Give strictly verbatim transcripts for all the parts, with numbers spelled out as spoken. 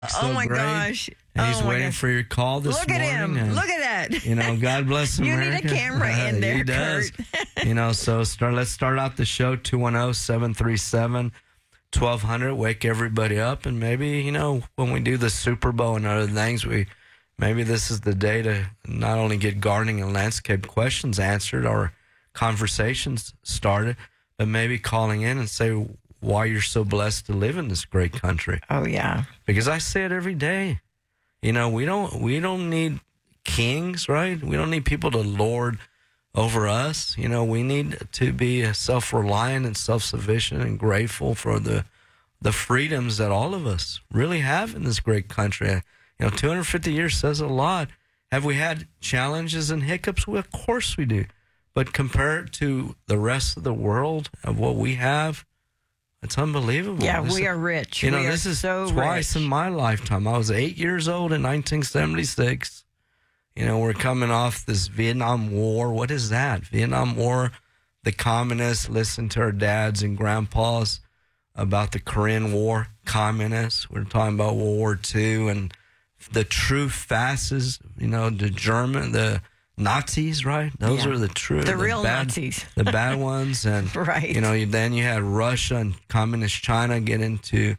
So oh my great. gosh. And he's oh waiting gosh. for your call this Look morning. at him. And, Look at that. You know, God bless You America. need a camera in there, He does. Kurt. You know, so start. let's start out the show, two one zero, seven three seven, one two zero zero. Wake everybody up. And maybe, you know, when we do the Super Bowl and other things, we maybe this is the day to not only get gardening and landscape questions answered or conversations started, but maybe calling in and say why you're so blessed to live in this great country. Oh, yeah. Because I say it every day. You know, we don't we don't need kings, right? We don't need people to lord over us. You know, we need to be self-reliant and self-sufficient and grateful for the the freedoms that all of us really have in this great country. You know, two hundred fifty years says a lot. Have we had challenges and hiccups? Well, of course we do. But compared to the rest of the world of what we have, it's unbelievable. Yeah, this we is, are rich. You know, we this are is so twice rich. in my lifetime. I was eight years old in nineteen seventy-six. You know, we're coming off this Vietnam War. What is that? Vietnam War, the communists listened to our dads and grandpas about the Korean War, communists. We're talking about World War Two and the true fascists, you know, the German, the Nazis, right? Those Yeah. are the true, The real bad, Nazis. the bad ones. And, Right. you know, then you had Russia and communist China get into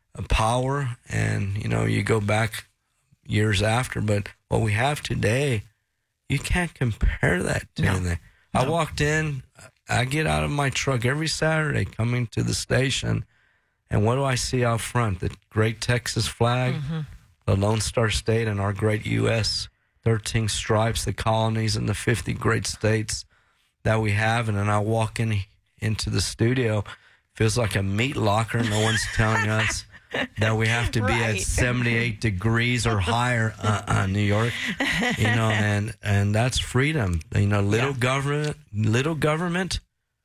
power. And, you know, you go back years after. But what we have today, you can't compare that to No. anything. No. I walked in, I get out of my truck every Saturday coming to the station. And what do I see out front? The great Texas flag, Mm-hmm. the Lone Star State, and our great U S thirteen stripes, the colonies, and the fifty great states that we have. And then I walk in into the studio, feels like a meat locker. No one's telling us that we have to be at Right. seventy-eight degrees or higher, uh, uh, New York. You know, and and that's freedom. You know, little Yeah. government, little government,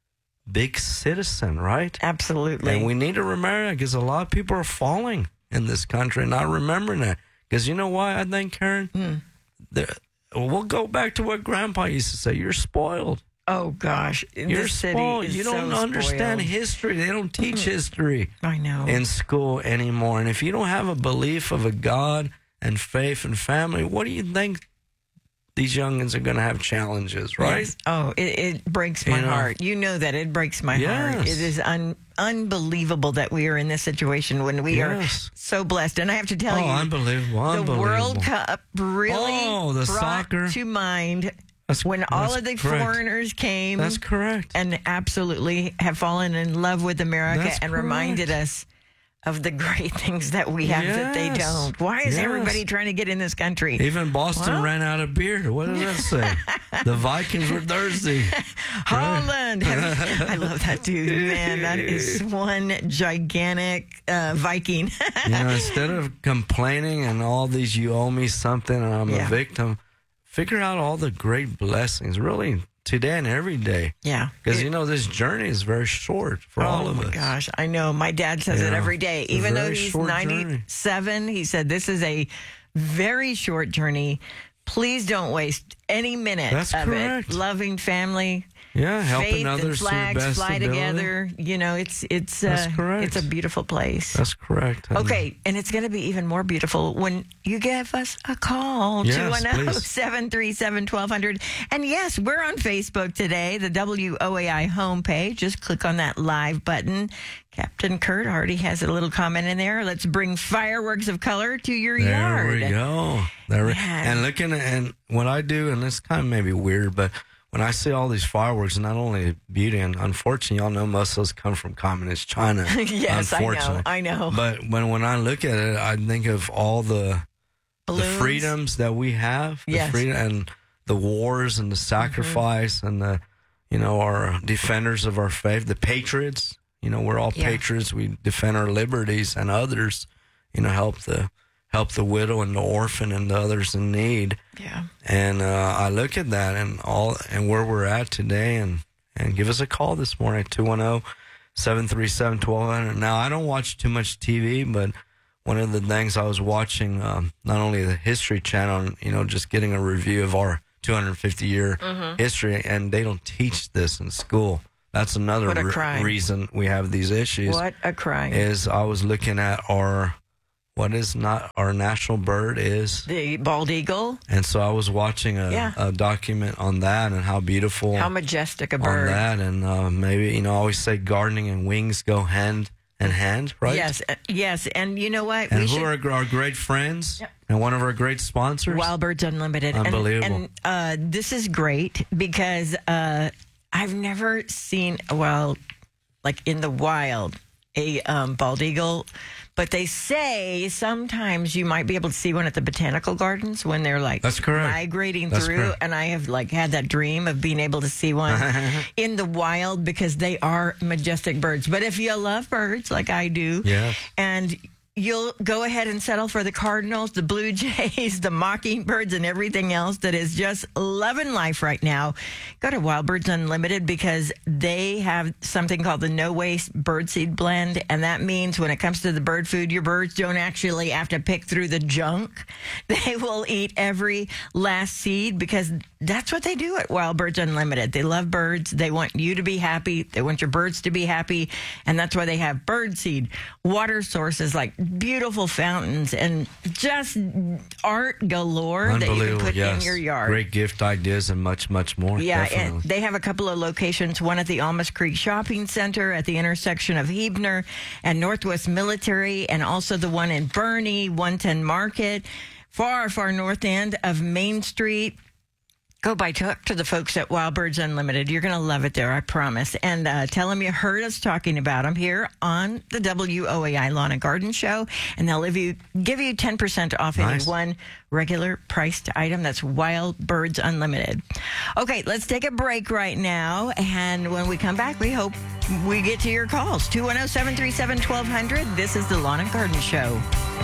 big citizen, right? Absolutely. And we need to remember that because a lot of people are falling in this country, not remembering that. Because you know why, I think, Karen? Mm. The, we'll go back to what Grandpa used to say. You're spoiled. Oh, gosh. You're This city spoiled. is You don't so understand spoiled. history. They don't teach history I know. in school anymore. And if you don't have a belief of a God and faith and family, what do you think these youngins are going to have challenges, right? Yes. Oh, it, it breaks my You know? heart. You know that. It breaks my heart. Yes. It is un, unbelievable that we are in this situation when we Yes. are so blessed. And I have to tell Oh, you, unbelievable. the Unbelievable. World Cup really Oh, the brought soccer. to mind That's- when all that's of the correct. foreigners came That's correct. and absolutely have fallen in love with America That's and correct. reminded us of the great things that we have that they Yes. don't. Why is Yes. everybody trying to get in this country? Even Boston Well- ran out of beer. What does that say? The Vikings were thirsty. Holland. Have- I love that dude, man. That is one gigantic uh, Viking. You know, instead of complaining and all these you owe me something and I'm Yeah. a victim, figure out all the great blessings, really, today and every day. Yeah. Because, It- you know, this journey is very short for all oh of my us. gosh, I know. My dad says You it know, every day. it's a Even though very he's short journey. ninety-seven, he said this is a very short journey. Please don't waste any minute That's of correct. it. Loving family, Yeah, helping faith others and to your flags best fly ability. together. You know, it's it's That's uh, correct. it's a beautiful place. That's correct. And Okay, and it's going to be even more beautiful when you give us a call, Yes, two one zero, please. seven three seven, one two zero zero. And yes, we're on Facebook today, the W O A I homepage. Just click on that live button. Captain Kurt already has a little comment in there. Let's bring fireworks of color to your There yard. we go. There we, Yeah. and looking at, and what I do, and it's kind of maybe weird, but when I see all these fireworks, not only beauty, and unfortunately, y'all know most of those come from communist China. Yes, I know, unfortunately. I know. But when when I look at it, I think of all the the Balloons. freedoms that we have, the Yes. freedom and the wars and the sacrifice and the, you know, our defenders of our faith, the patriots. You know, we're all Yeah. patriots. We defend our liberties, and others, you know, help the help the widow and the orphan and the others in need. Yeah. And uh, I look at that and all and where we're at today, and and give us a call this morning at two one zero, seven three seven, one two zero zero. Now, I don't watch too much T V, but one of the things I was watching, um, not only the History Channel, you know, just getting a review of our two hundred fifty year Mm-hmm. history, and they don't teach this in school. That's another What a re- crime. reason we have these issues. What a crime. Is I was looking at our what is not our national bird is the bald eagle. And so I was watching a, Yeah. a document on that and how beautiful, how majestic a on bird. that, and uh, maybe, you know, I always say gardening and wings go hand in hand, right? Yes, uh, yes, and you know what? And we who should, are our great friends Yep. and one of our great sponsors? Wild Birds Unlimited. Unbelievable. And, and uh, this is great because uh, I've never seen, well, like in the wild, a um, bald eagle. But they say sometimes you might be able to see one at the botanical gardens when they're like That's correct. migrating That's through. correct. And I have like had that dream of being able to see one in the wild because they are majestic birds. But if you love birds like I do, Yes. and you'll go ahead and settle for the cardinals, the blue jays, the mockingbirds, and everything else that is just loving life right now, go to Wild Birds Unlimited because they have something called the no waste birdseed blend. And that means when it comes to the bird food, your birds don't actually have to pick through the junk. They will eat every last seed because that's what they do at Wild Birds Unlimited. They love birds. They want you to be happy. They want your birds to be happy. And that's why they have birdseed, water sources like beautiful fountains, and just art galore that you can Unbelievable, put yes. in your yard. Great gift ideas and much, much more. Yeah, definitely. and they have a couple of locations, one at the Almas Creek Shopping Center at the intersection of Hebner and Northwest Military, and also the one in Bernie, one ten Market, far, far north end of Main Street. Go by, talk to the folks at Wild Birds Unlimited. You're going to love it there, I promise. And uh, tell them you heard us talking about them here on the W O A I Lawn and Garden Show. And they'll give you, give you ten percent off Nice. any one regular priced item. That's Wild Birds Unlimited. Okay, let's take a break right now. And when we come back, we hope we get to your calls. two one zero, seven three seven, one two zero zero. This is the Lawn and Garden Show.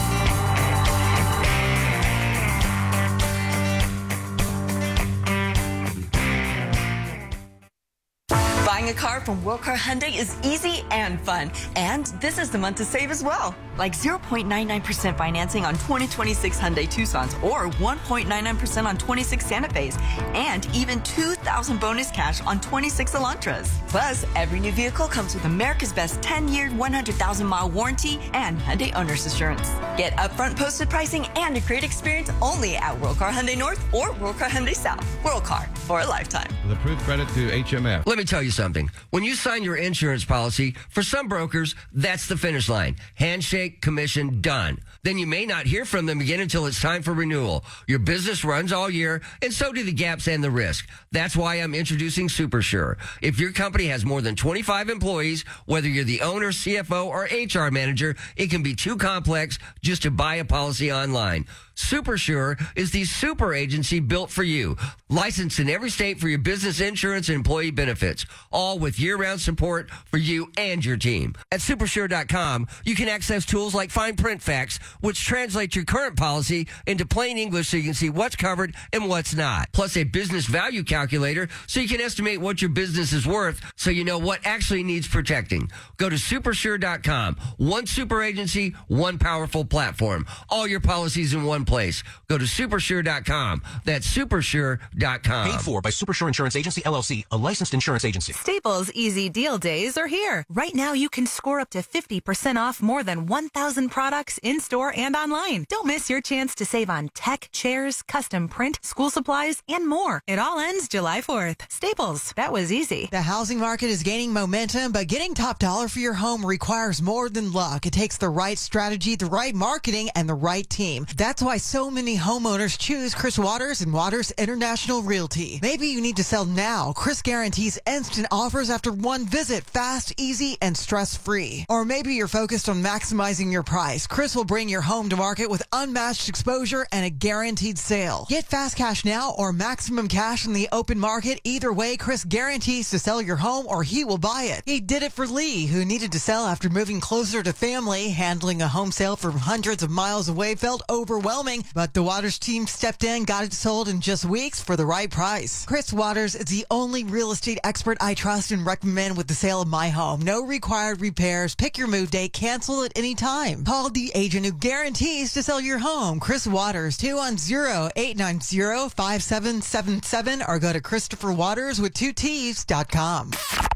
Buying a car from World Car Hyundai is easy and fun. And this is the month to save as well. Like zero point nine nine percent financing on twenty twenty-six Hyundai Tucsons or one point nine nine percent on twenty-six Santa Fe's. And even two thousand bonus cash on twenty-six Elantras. Plus, every new vehicle comes with America's best ten-year, one hundred thousand mile warranty and Hyundai Owner's Assurance. Get upfront posted pricing and a great experience only at World Car Hyundai North or World Car Hyundai South. World Car for a lifetime. The approved credit to H M F. Let me tell you something. When you sign your insurance policy, for some brokers, that's the finish line. Handshake, commission, done. Then you may not hear from them again until it's time for renewal. Your business runs all year, and so do the gaps and the risk. That's why I'm introducing SuperSure. If your company has more than twenty-five employees, whether you're the owner, C F O, or H R manager, it can be too complex just to buy a policy online. SuperSure is the super agency built for you. Licensed in every state for your business insurance and employee benefits. All with year-round support for you and your team. At Supersure dot com, you can access tools like Fine Print Facts, which translate your current policy into plain English so you can see what's covered and what's not. Plus a business value calculator so you can estimate what your business is worth so you know what actually needs protecting. Go to Supersure dot com. One super agency, one powerful platform. All your policies in one place. Go to Supersure dot com. That's Supersure dot com. Paid for by Supersure Insurance Agency, L L C, a licensed insurance agency. Staples Easy Deal Days are here. Right now, you can score up to fifty percent off more than one thousand products in-store and online. Don't miss your chance to save on tech, chairs, custom print, school supplies, and more. It all ends July fourth. Staples, that was easy. The housing market is gaining momentum, but getting top dollar for your home requires more than luck. It takes the right strategy, the right marketing, and the right team. That's why so many homeowners choose Chris Waters and Waters International Realty. Maybe you need to sell now. Chris guarantees instant offers after one visit, fast, easy, and stress-free. Or maybe you're focused on maximizing your price. Chris will bring your home to market with unmatched exposure and a guaranteed sale. Get fast cash now or maximum cash in the open market. Either way, Chris guarantees to sell your home or he will buy it. He did it for Lee, who needed to sell after moving closer to family. Handling a home sale from hundreds of miles away felt overwhelming, but the Waters team stepped in, got it sold in just weeks for the right price. Chris Waters is the only real estate expert I trust and recommend with the sale of my home. No required repairs. Pick your move date. Cancel at any time. Call the agent who guarantees to sell your home. Chris Waters, two one zero, eight nine zero, five seven seven seven, or go to Christopher Waters with two T's dot com.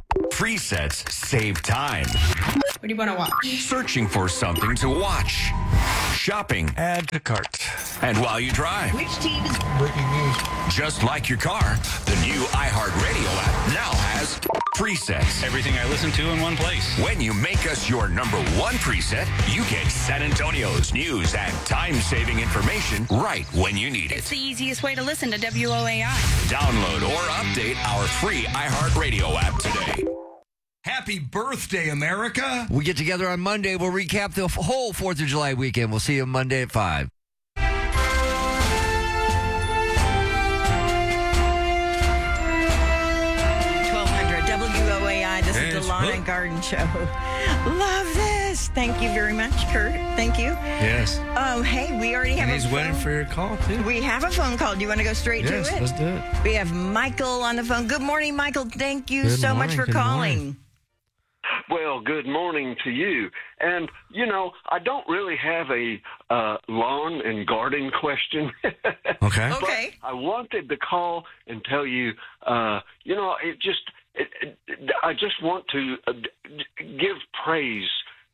Presets save time. What do you want to watch? Searching for something to watch. shopping, Add to cart. and while you drive. Which team is Breaking news. Just like your car, the new iHeartRadio app now has presets. Everything I listen to in one place. When you make us your number one preset, you get San Antonio's news and time-saving information right when you need It's it. the easiest way to listen to W O A I. Download or update our free iHeartRadio app today. Happy birthday, America. We get together on Monday. We'll recap the whole fourth of July weekend. We'll see you Monday at five. twelve hundred W O A I. This is Yes, the Lawn look. and Garden Show. Love this. Thank you very much, Kurt. Thank you. Yes. Um, hey, we already have And a he's phone. waiting for your call, too. We have a phone call. Do you want to go straight Yes, to it? let's do it. We have Michael on the phone. Good morning, Michael. Thank you Good so much morning, for good calling. morning. Well, good morning to you. And, you know, I don't really have a uh, lawn and garden question. Okay. Okay. I wanted to call and tell you, uh, you know, it just, it, it, I just want to uh, give praise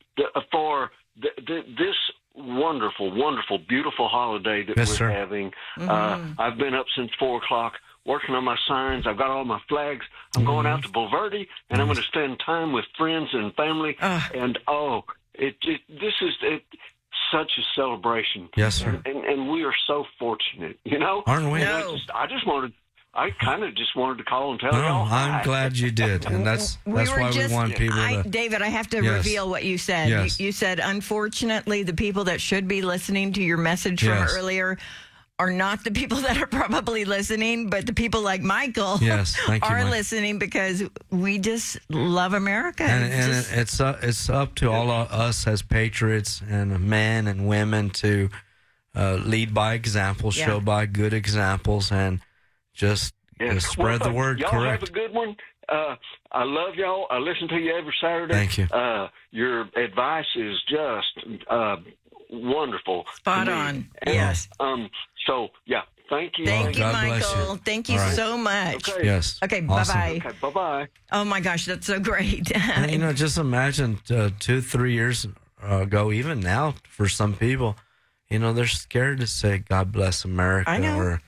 for the, the, this wonderful, wonderful, beautiful holiday that Yes, we're sir. having. Mm-hmm. Uh, I've been up since four o'clock working on my signs. I've got all my flags. I'm going out to Bulverde, and I'm going to spend time with friends and family. Ugh. And, oh, it, it this is it, such a celebration. Yes, sir. And, and, and we are so fortunate, you know? Aren't we? And I No. just, I just wanted, I kind of just wanted to call and tell No, y'all. I'm hi. glad you did. And that's We that's were why just, we want people I, to. David, I have to Yes. reveal what you said. Yes. You, you said, unfortunately, the people that should be listening to your message Yes. from earlier are not the people that are probably listening, but the people like Michael Yes, thank you, are Mike. listening because we just love America. And, It's and just- it's uh, it's up to all of us as patriots and men and women to uh, lead by example, Yeah. show by good examples, and just uh, Yes. spread Well, the word y'all correct. have a good one. Uh, I love y'all. I listen to you every Saturday. Thank you. Uh, your advice is just uh, wonderful. to Spot me. on. And, Yes. Um. So yeah. Thank you. Thank you, God bless Michael. you. Thank you All right. so much. Okay. Yes. Okay, Awesome. bye-bye. Okay. Bye bye. Oh, my gosh, that's so great. And, you know, just imagine uh, two, three years ago, even now, for some people, you know, they're scared to say "God bless America." I know. Or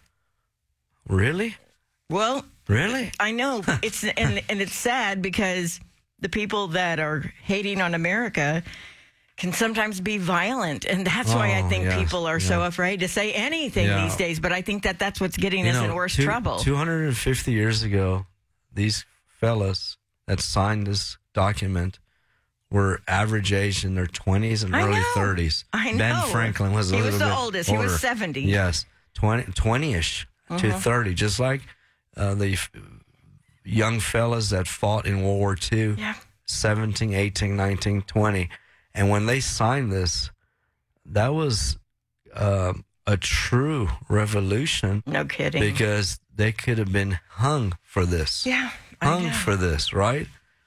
really, well, really. I know it's and and it's sad because the people that are hating on America can sometimes be violent, and that's why I Oh, think yes, people are so yeah. afraid to say anything Yeah. these days. But I think that that's what's getting us in worse two, trouble. two hundred fifty years ago, these fellas that signed this document were average age in their twenties and I early know. thirties. I Ben know. Franklin was a He little was the bit oldest. He was older. seventy. Yes, twenty, twenty-ish to Uh-huh. thirty, just like uh, the f- young fellas that fought in World War Two, Yeah. seventeen, eighteen, nineteen, twenty. And when they signed this, that was uh, a true revolution. No kidding. Because they could have been hung for this. Yeah, I Hung know. for this, right?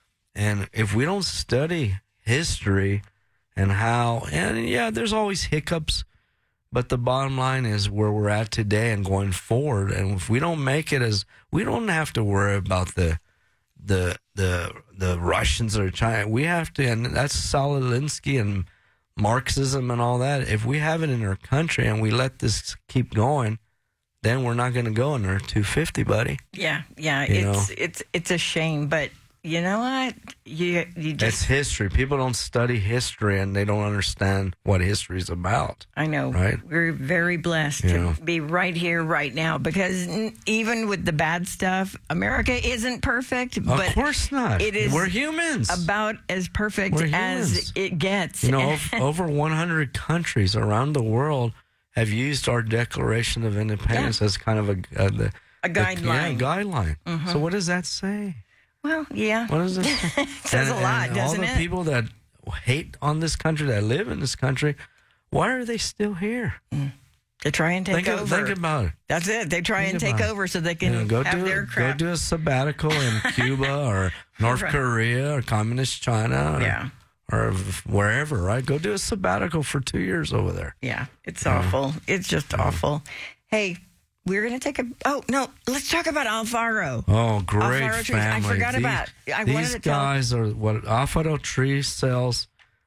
And if we don't study history and how, and yeah, there's always hiccups, but the bottom line is where we're at today and going forward. And if we don't make it as, we don't have to worry about the, the, the, the Russians or China. We have to, and that's Solinsky and Marxism and all that. If we have it in our country and we let this keep going, then we're not going to go in our two fifty, buddy. Yeah, yeah. You it's know? it's it's a shame, but you know what? You you It's just history. People don't study history and they don't understand what history is about. I know. Right? We're very blessed You to know. be right here, right now, because n- even with the bad stuff, America isn't perfect. Of but course not. It is. We're humans. About as perfect We're as humans. it gets. You know, ov- over one hundred countries around the world have used our Declaration of Independence as kind of a uh, the, A guideline. The, yeah, guideline. Mhm. So what does that say? Well, yeah. What does it say? Says a lot, and doesn't all the it? people that hate on this country, that live in this country, why are they still here? To try and take think, of- over. think about it. That's it. They try Think and take about it. over so they can You know, go have do their go crap. do a sabbatical in Cuba or North Right. Korea or communist China or, Yeah. or wherever, right? Go do a sabbatical for two years over there. Yeah, it's awful. It's just awful. Hey, we're going to take a... Oh, no, let's talk about Alfaro. Oh, great Alfaro trees. family! I forgot these, about... I these wanted to tell... guys are what Alfaro Tree sells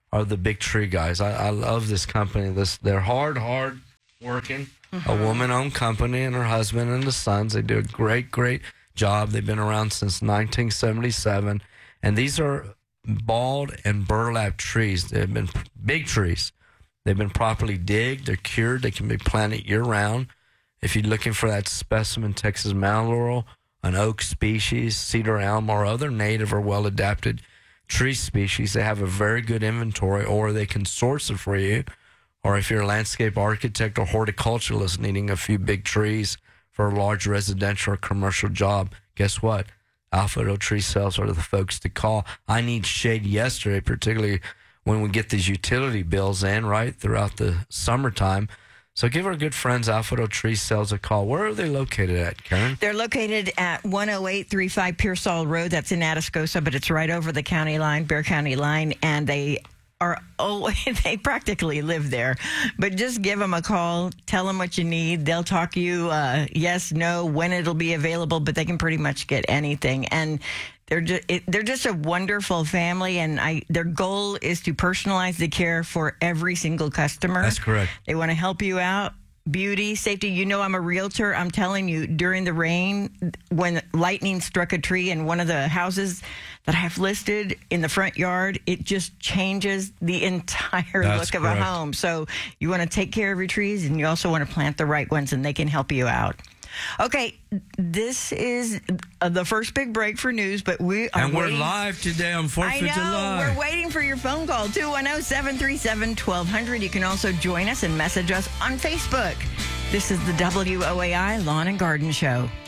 are the Big Tree guys. I, I love this company. This They're hard, hard working. Mm-hmm. A woman-owned company and her husband and the sons. They do a great, great job. They've been around since nineteen seventy-seven. And these are bald and burlap trees. They've been big trees. They've been properly digged. They're cured. They can be planted year-round. If you're looking for that specimen Texas mountain laurel, an oak species, cedar elm, or other native or well-adapted tree species, they have a very good inventory, or they can source it for you. Or if you're a landscape architect or horticulturalist needing a few big trees for a large residential or commercial job, guess what? Alpha Oak Tree Sales are the folks to call. I need shade yesterday, particularly when we get these utility bills in, right, throughout the summertime. So give our good friends Alpha Oak Tree Sales a call. Where are they located at, Karen? They're located at one oh eight thirty-five Pearsall Road. That's in Atascosa, but it's right over the county line, Bear County line, and they are oh, they practically live there. But just give them a call. Tell them what you need. They'll talk you uh, yes, no, when it'll be available, but they can pretty much get anything. And they're just, it, they're just a wonderful family, and I their goal is to personalize the care for every single customer. That's correct. They want to help you out. Beauty, safety. You know, I'm a realtor. I'm telling you, during the rain, when lightning struck a tree in one of the houses that I have listed in the front yard, it just changes the entire That's look of correct. a home. So you want to take care of your trees, and you also want to plant the right ones, and they can help you out. Okay, this is uh, the first big break for news, but we are And we're waiting. live today on fourth I of know. July. We're waiting for your phone call, two one zero, seven three seven, one two zero zero. You can also join us and message us on Facebook. This is the W O A I Lawn and Garden Show.